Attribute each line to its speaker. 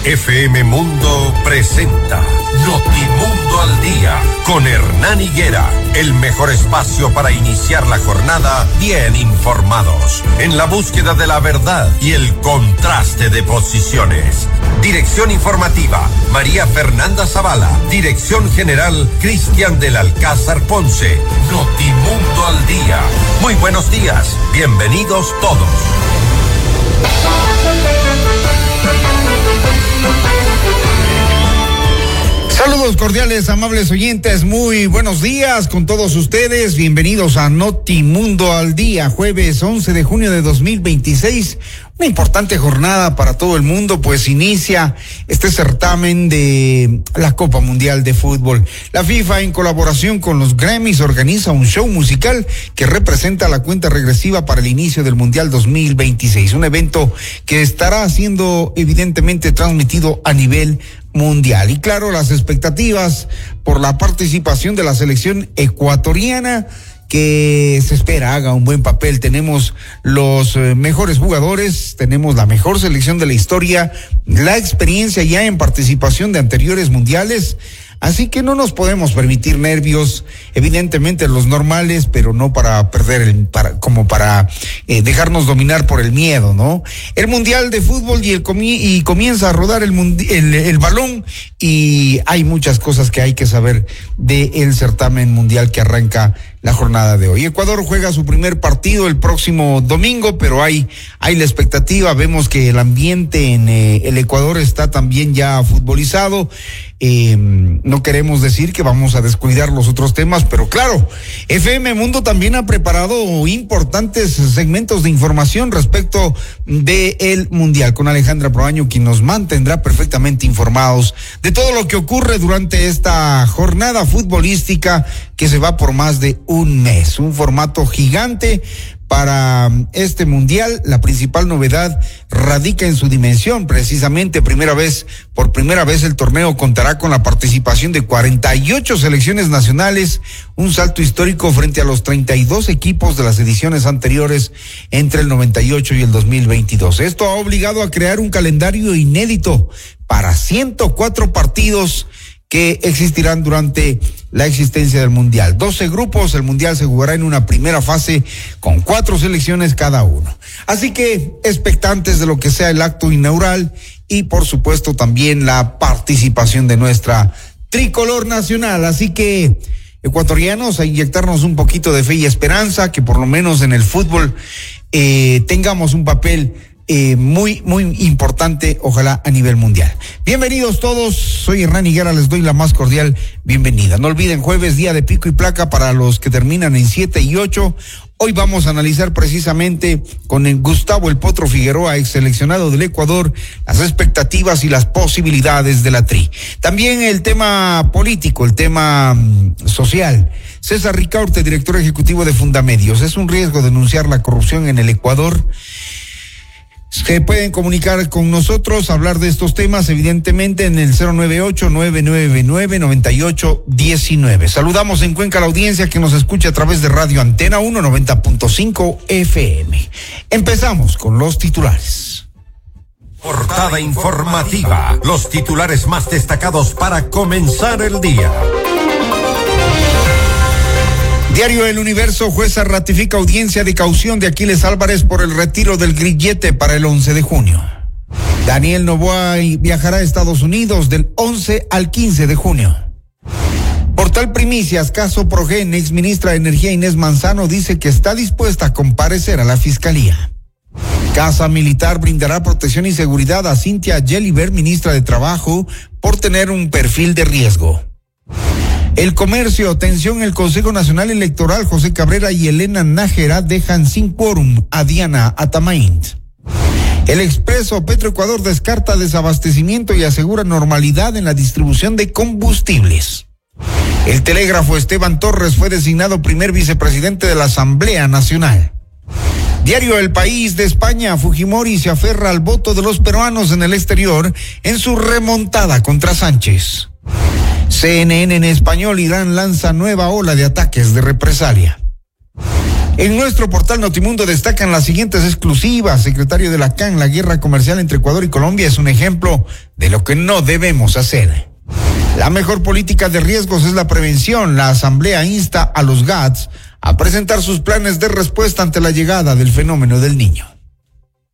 Speaker 1: FM Mundo presenta Notimundo al Día con Hernán Higuera, el mejor espacio para iniciar la jornada bien informados, en la búsqueda de la verdad y el contraste de posiciones. Dirección informativa, María Fernanda Zavala. Dirección general, Cristian del Alcázar Ponce. Notimundo al Día. Muy buenos días, bienvenidos todos.
Speaker 2: Saludos cordiales, amables oyentes, muy buenos días con todos ustedes, bienvenidos a Notimundo al Día, jueves 11 de junio de 2026, una importante jornada para todo el mundo, pues inicia este certamen de la Copa Mundial de Fútbol. La FIFA, en colaboración con los Grammys, organiza un show musical que representa la cuenta regresiva para el inicio del Mundial 2026, un evento que estará siendo evidentemente transmitido a nivel mundial. Y claro, las expectativas por la participación de la selección ecuatoriana, que se espera haga un buen papel. Tenemos los mejores jugadores, tenemos la mejor selección de la historia, la experiencia ya en participación de anteriores mundiales, así que no nos podemos permitir nervios, evidentemente los normales, pero no para perder para dejarnos dominar por el miedo, ¿no? El Mundial de Fútbol y comienza a rodar el balón, y hay muchas cosas que hay que saber del certamen mundial que arranca la jornada de hoy. Ecuador juega su primer partido el próximo domingo, pero hay la expectativa. Vemos que el ambiente en el Ecuador está también ya futbolizado. No queremos decir que vamos a descuidar los otros temas, pero claro, FM Mundo también ha preparado importantes segmentos de información respecto del Mundial con Alejandra Proaño, quien nos mantendrá perfectamente informados de todo lo que ocurre durante esta jornada futbolística que se va por más de un mes. Un formato gigante para este mundial. La principal novedad radica en su dimensión. Precisamente, por primera vez el torneo contará con la participación de 48 selecciones nacionales, un salto histórico frente a los 32 equipos de las ediciones anteriores entre el 98 y el 2022. Esto ha obligado a crear un calendario inédito para 104 partidos que existirán durante la existencia del Mundial. 12 grupos, el Mundial se jugará en una primera fase con 4 selecciones cada uno. Así que expectantes de lo que sea el acto inaugural y por supuesto también la participación de nuestra tricolor nacional. Así que, ecuatorianos, a inyectarnos un poquito de fe y esperanza, que por lo menos en el fútbol tengamos un papel muy importante, ojalá a nivel mundial. Bienvenidos todos, soy Hernán Higuera, les doy la más cordial bienvenida. No olviden, jueves, día de pico y placa para los que terminan en 7 y 8. Hoy vamos a analizar precisamente con el Gustavo El Potro Figueroa, ex seleccionado del Ecuador, las expectativas y las posibilidades de la Tri. También el tema político, el tema social. César Ricaurte, director ejecutivo de Fundamedios. ¿Es un riesgo denunciar la corrupción en el Ecuador? Se pueden comunicar con nosotros, hablar de estos temas, evidentemente, en el 098-999-9819. Saludamos en Cuenca a la audiencia que nos escucha a través de Radio Antena 1 90.5 FM. Empezamos con los titulares.
Speaker 1: Portada informativa, los titulares más destacados para comenzar el día.
Speaker 2: Diario El Universo, jueza ratifica audiencia de caución de Aquiles Álvarez por el retiro del grillete para el 11 de junio. Daniel Noboa viajará a Estados Unidos del 11 al 15 de junio. Portal Primicias, caso Progen, ex ministra de Energía Inés Manzano dice que está dispuesta a comparecer a la Fiscalía. Casa Militar brindará protección y seguridad a Cintia Gelliver, ministra de Trabajo, por tener un perfil de riesgo. El Comercio, tensión en el Consejo Nacional Electoral, José Cabrera y Elena Nájera dejan sin quórum a Diana Atamaint. El Expreso, Petroecuador descarta desabastecimiento y asegura normalidad en la distribución de combustibles. El Telégrafo, Esteban Torres fue designado primer vicepresidente de la Asamblea Nacional. Diario El País de España, Fujimori se aferra al voto de los peruanos en el exterior en su remontada contra Sánchez. CNN en español, Irán lanza nueva ola de ataques de represalia. En nuestro portal Notimundo destacan las siguientes exclusivas. Secretario de la CAN, la guerra comercial entre Ecuador y Colombia es un ejemplo de lo que no debemos hacer. La mejor política de riesgos es la prevención. La Asamblea insta a los GATS a presentar sus planes de respuesta ante la llegada del fenómeno del Niño.